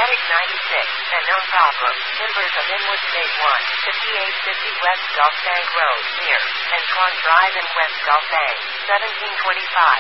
Medic 96, and known problem. Timbers of Inwood State 1, 5850 West Gulf Bank Road, near, and Con Drive in West Gulf Bank, 1725.